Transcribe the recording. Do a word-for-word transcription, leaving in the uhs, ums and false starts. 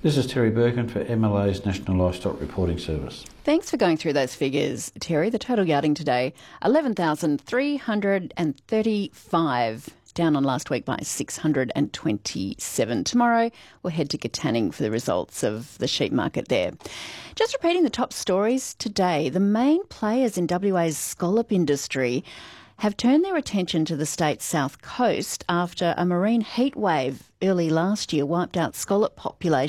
This is Terry Birkin for M L A's National Livestock Reporting Service. Thanks for going through those figures, Terry. The total yarding today, eleven thousand three hundred thirty-five, down on last week by six hundred twenty-seven. Tomorrow, we'll head to Katanning for the results of the sheep market there. Just repeating the top stories today, the main players in W A's scallop industry have turned their attention to the state's south coast after a marine heat wave early last year wiped out scallop populations